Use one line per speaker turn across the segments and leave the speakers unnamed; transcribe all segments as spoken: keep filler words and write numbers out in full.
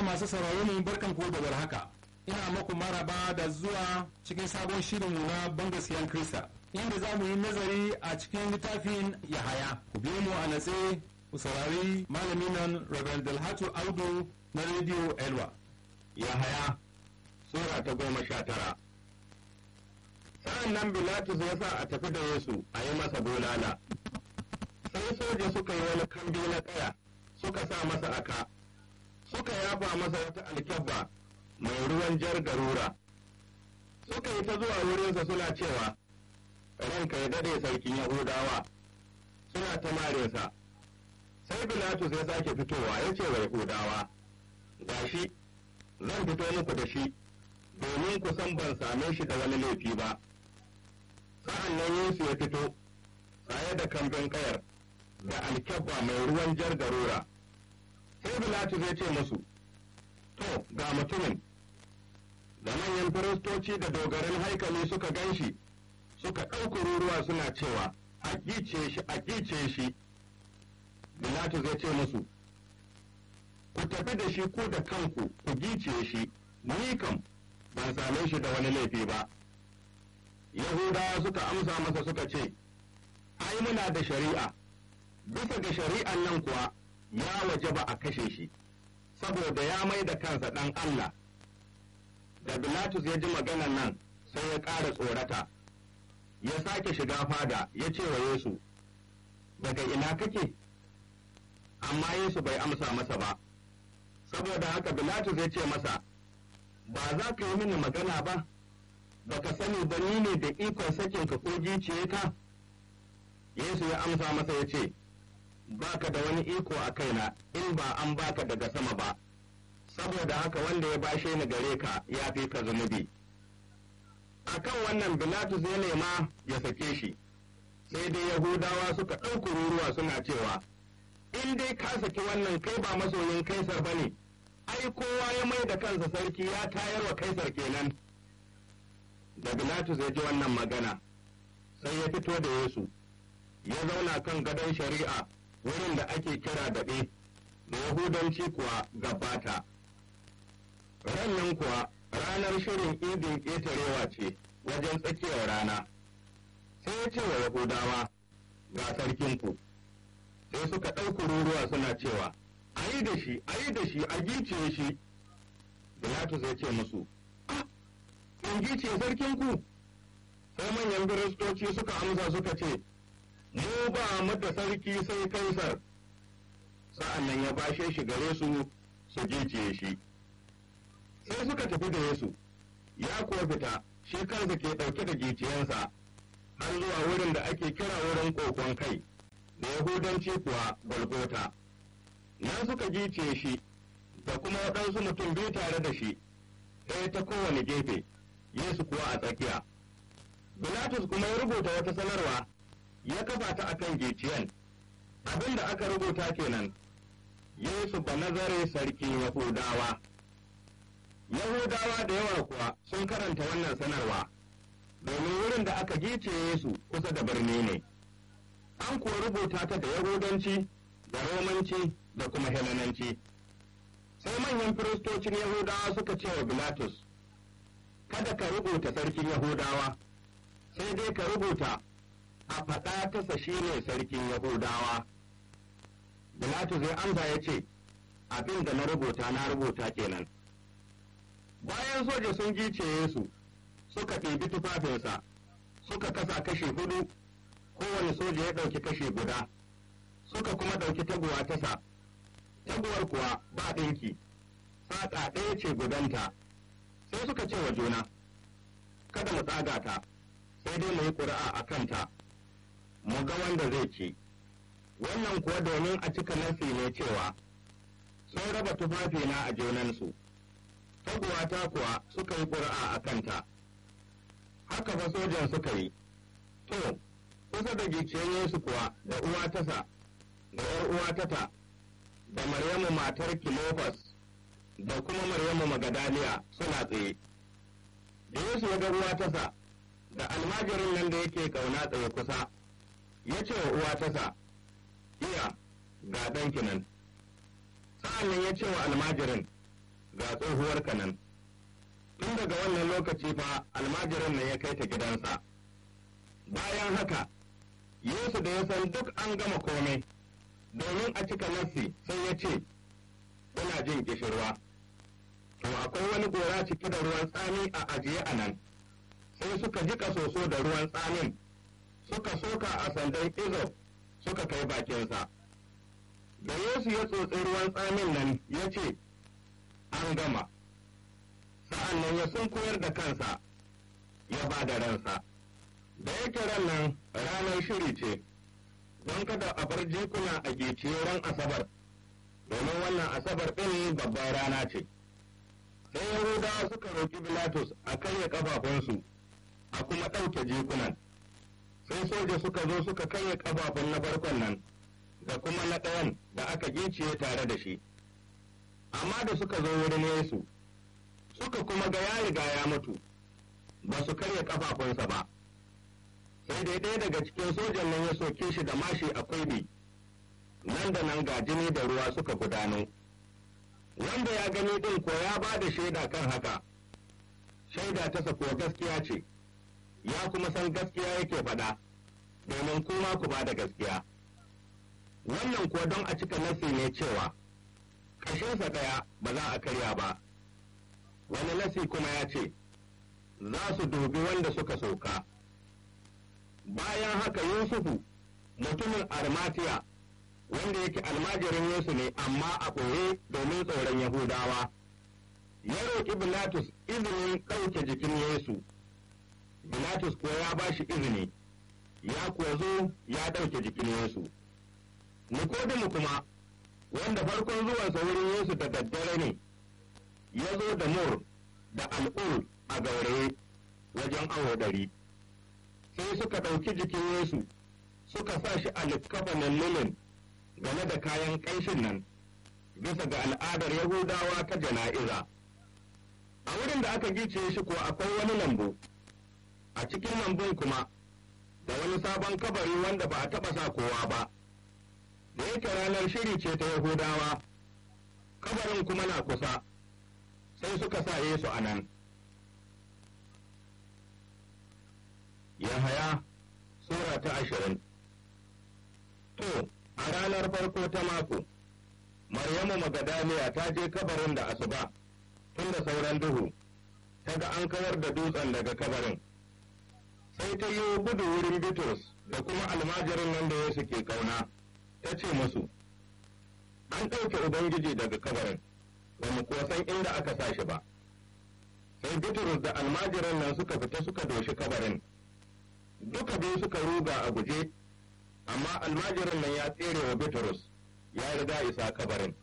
Jama'a masu sauraro mu barkan ku da warhaka. Ina maku maraba da zuwa cikin sabon shirin na bangaskiyan Krista. Inda za mu yi nazari a cikin littafin Yahaya. Ku biyo mu a natse ku saurari malamin nan Reverend Dalhatu Audu na Radio Elwa.
Yahaya Sura ta goma sha tara. Sa'an nan Bilatus ya sa a tafi da Yesu a yi masa bulala. Sai soja suka yi wani kambi na ƙaya suka sa masa aka, suka yafa masa wata alkyabba mai ruwan jar garura. Suka yi ta zuwa wurinsa suna cewa, ranka ya dade sarkin Yahudawa, suna ta marinsa. Sai Bilatus ya sake fitowa ya ce wa Yahudawa, gashi, zan fito muku da shi, domin ku san ban same shi da wani laifi ba. Sa'an nan Yesu ya fito, tsaye da kambin ƙayar, da alkyabba mai ruwan jar garura. Sai Bilatus ya ce musu, to, ga mutumin, da manyan firistoci da dogarin haikali suka gan shi, suka ɗauki ruruwa suna cewa, a gice shi, a gice shi. Bilatus ya ce musu, ku tafi da shi ku da kanku ku gice shi, ni kam ban same shi da wani laifi ba. Yahudawa suka amsa masa suka ce, ai muna da shari'a, bisa ga shari'an nan kuwa ya waje ba a kashe shi, saboda ya mai da kansa ɗan Allah. Da Bilatus ya ji maganan nan sai ya ƙara tsorata, ya sake shiga fada ya ce wa Yesu, daga ina kake? Amma Yesu bai amsa masa ba, saboda haka Bilatus ya ce masa, ba za ka yi mini magana ba, ba ka sani ba ni ne da ikon sakinka ko giciye ka? Yesu ya amsa masa ya ce, ba ka da wani iko a kaina in ba an baka daga sama ba, saboda haka wanda ya bashe ni gare ka ya fi ka zunubi. A kan wannan Bilatus ya nema ya sake shi, sai dai Yahudawa suka ɗauki ruruwa suna cewa, in dai ka saki wannan kai ba masoyin Kaisar ba ne, ai kowa ya mai da kansa sarki ya tayar wa Kaisar kenan. Da Bilatus ya ji wannan magana, sai ya fito da Yesu, ya zauna kan gadon shari'a wurin da ake kira daɓe, da Yahudanci kuwa gabata. Rannan kuwa ranar shirin idin ƙetarewa ce wajen tsakiyar rana, sai ya ce wa Yahudawa, ga sarkinku, sai suka ɗauki ruruwa suna cewa, a yi da shi, a yi da shi, a giciye shi. Bilatus ya ce musu, ah, in giciye sarkinku? Sai manyan firistoci suka amsa suka ce, mu ba mu da sarki sai Kaisar. Sa'an nan ya bashe shi gare su su giciye shi. Sai suka tafi da Yesu, ya kuwa fita, shi kansa ke ɗauke da giciyansa, har zuwa wurin da ake kira wurin ƙoƙon kai, da Yahudanci kuwa Golgota. Nan suka giciye shi, da kuma waɗansu mutum biyu tare da shi, ɗaya ta kowane gefe, Yesu kuwa a tsakiya. Bilatus kuma ya rubuta wata sanarwa, ya kafa ta a kan giciyan, abin da aka rubuta kenan, Yesu ba nazare sarkin Yahudawa. Yahudawa da yawa kuwa sun karanta wannan sanarwa, domin wurin da aka giciye Yesu kusa da birni ne. An kuwa rubuta ta da Yahudanci, da Romanci, da kuma Helenanci. Sai manyan firistocin Yahudawa suka ce wa Bilatus, kada ka rubuta sarkin Yahudawa, sai dai ka rubuta a faɗa tasa shi ne sarkin Yahudawa. Bilatus ya amsa ya ce, abin da na rubuta na rubuta kenan. Bayan soja sun gice Yesu, suka ɗebi tufafinsa, suka kasa kashe hudu, kowane soja ya ɗauki kashe guda, suka kuma ɗauki taguwa tasa, taguwar kuwa ba ɗinki, saƙa ɗaya ce gudanta, sai suka ce wa juna, kada mu tsaga ta, sai dai mu yi ƙuri'a a kanta, mu ga wanda zai ci. Wannan kuwa domin a cika nasi ne cewa, sun raba tufafina a junansu, taguwata kuwa suka yi ƙuri'a a kanta. Haka fa sojan suka yi, to, kusa da gicciyen Yesu kuwa da uwa tasa, da ’yar uwa tata, da Maryamu matar Kilofas, da kuma Maryamu Magadaliya suna tsaye. Da Yesu ya ga uwa tasa, da almajirin nan da yake ƙauna tsaye kusa, ya ce wa uwa tasa, iya, ga ɗanki nan. Sa'an nan ya ce wa almajirin, ga tsohuwarka nan. Tun daga wannan lokaci fa almajirin nan ya kai ta gidansa. Bayan haka, Yesu da ya san duk an gama komai, domin a cika nassi sai ya ce, ina jin kishirwa. To akwai wani gora cike da ruwan tsami a ajiye a nan, sai suka jika soso da ruwan tsamin, suka soka a sandan izop suka kai bakinsa. Da Yesu ya tsotsi ruwan tsamin nan ya ce, an gama. Sa'an nan ya sunkuyar da kansa, ya ba da ransa. Da yake ran nan ranar shiri ce, don kada a bar jikuna a giciye ran Asabar, domin wannan Asabar ɗin babbar rana ce. Sai Yahudawa suka roƙi Bilatus a karya ƙafafunsu, a kuma ɗauke jikunan. Sai soja suka zo suka karya ƙafafun na farkon nan, da kuma na ɗayan da aka giciye tare da shi. Amma da suka zo wurin Yesu, suka kuma ga ya riga ya mutu, ba su karya ƙafafunsa ba. Sai dai ɗaya daga cikin sojan nan ya soke shi da mashi a kwaibi, nan da nan ga jini da ruwa suka gudano. Wanda ya gani ɗin ko ya ba da shaida kan haka, shaida ta kuwa gaskiya ce, ya kuma san gaskiya yake faɗa, domin kuma ku ba da gaskiya. Wannan kuwa don a cika nasi ne cewa, ƙashinsa ɗaya ba za a karya ba. Wani nasi kuma ya ce, za su dubi wanda suka soka. Bayan haka Yusufu, mutumin Armatiya, wanda yake almajirin Yesu ne amma a ɓoye domin tsoron Yahudawa, ya roƙi Bilatus izinin ɗauke jikin Yesu. Bilatus kuwa ya ba shi izini, ya kuwa zo ya ɗauke jikin Yesu. Nikodimu kuma, wanda farkon zuwansa wurin Yesu da daddare ne, ya zo da mur da al'ul a gauraye wajen awo ɗari. Sai suka ɗauki jikin Yesu, suka sa shi a likkafanin lilin game da kayan ƙanshin nan, bisa ga al'adar Yahudawa ta jana'iza. A wurin da aka gice shi kuwa akwai wani lambu, a cikin lambun kuma, da wani sabon kabari wanda ba a taɓa sa kowa ba. Da yake ranar shiri ce ta Yahudawa, kabarin kuma na kusa, sai suka sa Yesu a nan. Yahaya Sura ta ashirin. To, a ranar farko ta mako, Maryamu Magadaliya ta je kabarin da asuba, tun da sauran duhu, ta ga an kawar da dutsen daga kabarin. Sai ta yi gudu wurin Bitrus da kuma almajirin nan da Yesu ke kauna, ta ce musu, an ɗauke Ubangiji daga kabarin, ba mu kuwa san inda aka sa shi ba. Sai Bitrus da almajirin nan suka fita suka doshi kabarin. Duka biyu suka ruga a guje, amma almajirin nan ya tsere wa Bitrus, ya riga isa kabarin.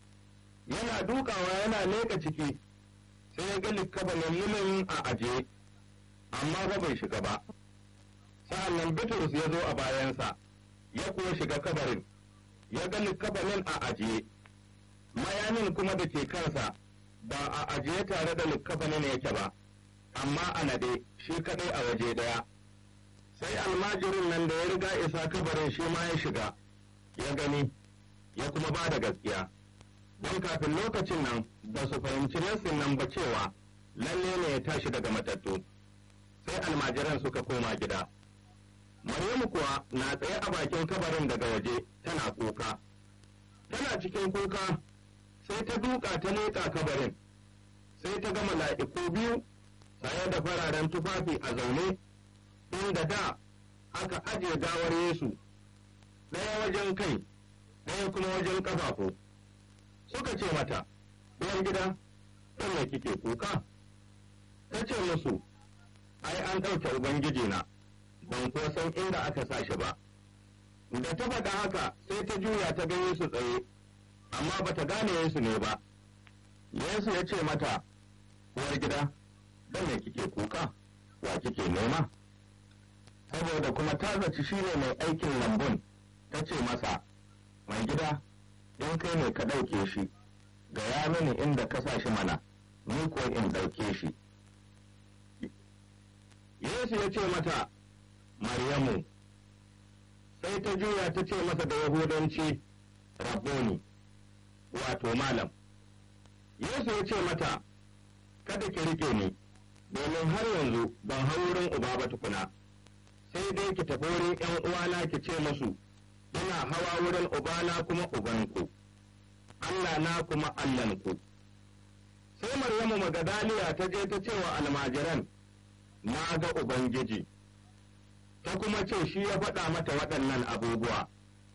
Yana dukawa yana leƙa ciki, sai ya ga likkabanin lilin a aje, amma ba bai shiga ba. Sa'an nan Bitrus ya zo a bayansa, ya kuwa shiga kabarin, ya ga likkabanin a ajiye. Mayanin kuma da ke kansa ba a ajiye tare da likkabanin yake ba, amma a nade shi kaɗai a waje ɗaya. Sai almajirin nan da ya riga isa kabarin shi ma ya shiga, ya gani, ya kuma ba da gaskiya. Don kafin lokacin nan ba su fahimci nassin nan ba cewa lalle ne ya tashi daga matattu. Sai almajiran suka koma gida. Maryamu kuwa na tsaye a bakin kabarin daga waje tana kuka. Tana cikin kuka sai ta duka ta leƙa kabarin. Sai ta ga mala'iku biyu saye da fararen tufafi a zaune, inda da aka ajiye gawar Yesu, ɗaya wajen kai, ɗaya kuma wajen ƙafafu. Suka ce mata, uwar gida, don me kike kuka? Ta ce musu, ai an ɗauke Ubangiji na, ban kuwa san inda aka sa shi ba. Da ta faɗa haka sai ta juya ta ga Yesu tsaye, amma ba ta gane Yesu ne ba. Yesu ya ce mata, uwar gida, don me kike kuka, wa kike nema? Saboda kuma ta zaci shi ne mai aikin lambun, ta ce masa, mai gida, in kai ne ka ɗauke shi, gaya mini inda ka sa shi mana, ni ko in ɗauke shi. Yesu ya ce mata, Maryamu, sai ta juya ta ce masa da Yahudanci, Rabboni, wato malam. Yesu ya ce mata, kada ki rike ni, domin har yanzu ban hau wurin uba ba tukuna, sai dai ki tafi wurin ’yan uwana ki ce musu, ina hawa wurin ubana kuma ubanku, Allah na kuma Allahnku. Sai Maryamu Magadaliya ta je ta ce wa almajiran, na ga Ubangiji, ta kuma ce shi ya faɗa mata waɗannan abubuwa.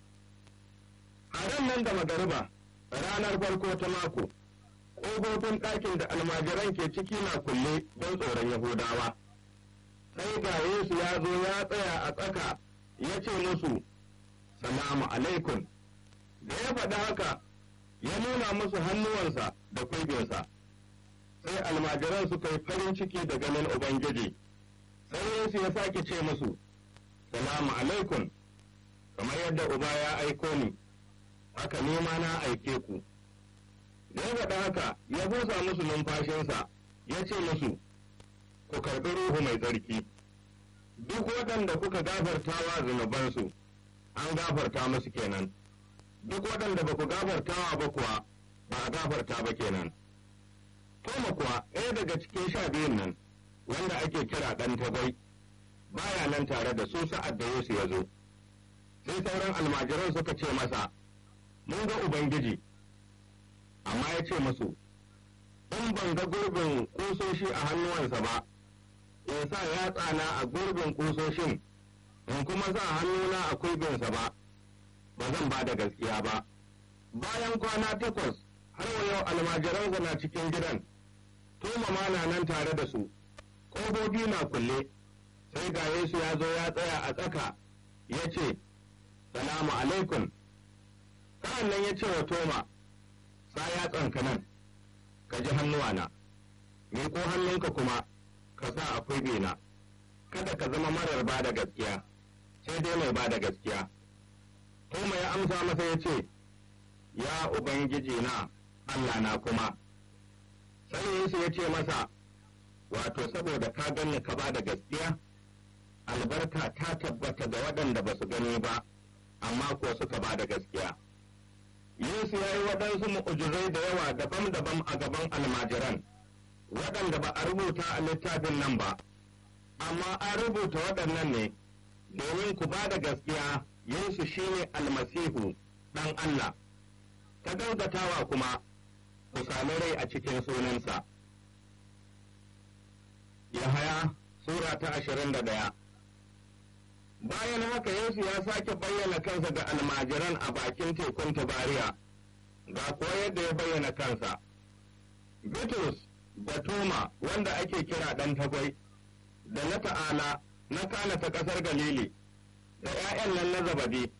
A ran nan da magariba, ranar farko ta mako, ƙofofin ɗakin da almajiran ke ciki na kulle don tsoron Yahudawa. Sai ga Yesu ya zo ya tsaya a tsaka ya ce musu, Salamu alaikum. Da ya faɗa haka, ya nuna musu hannuwansa da kuibinsa. Sai almajiran suka yi farin ciki da ganin Ubangiji. Sai Yesu ya sake ce musu, Salamu alaikum, kamar yadda Uba ya aiko ni, haka ni ma na aike ku. Da ya faɗa haka, ya busa musu numfashinsa, ya ce musu, ku karɓi Ruhu mai tsarki. Duk waɗanda kuka gafartawa zunubansu, an gafarta musu kenan. Duk waɗanda ba ku gafartawa ba kuwa, ba a gafarta ba kenan. Toma kuwa ɗaya daga cikin sha biyun nan, wanda ake kira ɗan tagwai, baya nan tare da su sa'ad da Yesu ya zo. Sai sauran almajiran suka ce masa, mun ga Ubangiji, amma ya ce musu, in ban ga gurbin ƙusoshi a hannuwansa ba, in sa yatsana a gurbin ƙusoshin, in kuma sa hannuna a kuibinsa ba, ba zan ba da gaskiya ba. Bayan kwana takwas, har wa yau almajiransa na cikin gidan, Toma ma na nan tare da su, ƙofofi na kulle, sai ga Yesu ya zo ya tsaya a tsaka, ya ce, Salamu alaikum. Sa'an nan ya ce wa Toma, sa yatsanka nan, ka ji hannuwana, miƙo hannunka kuma, ka sa a kuibina, kada ka zama marar ba da gaskiya, sai dai mai ba da gaskiya. Toma ya amsa masa ya ce, Ya Ubangiji na, Allah na kuma. Sai Yesu ya ce masa, wato saboda ka ganni ka ba da gaskiya, albarka ta tabbata ga waɗanda ba su gani ba, amma ko suka ba da gaskiya. Yesu ya yi waɗansu mu'ujizai da yawa daban-daban a gaban almajiran, waɗanda ba a rubuta a littafin nan ba, amma an rubuta waɗannan ne, domin ku ba da gaskiya Yesu shi ne almasihu ɗan Allah, ta gaggatawa kuma ku sami rai a cikin sunansa. Yahaya Sura ta ashirin da ɗaya. Bayan haka Yesu ya sake bayyana kansa ga almajiran a bakin tekun Tibariya, ga kuwa yadda ya bayyana kansa. Bitrus da Toma wanda ake kira ɗan tagwai, da na ta'ala na kana ta ƙasar Galili, da ’ya'yan nan na Zabadi,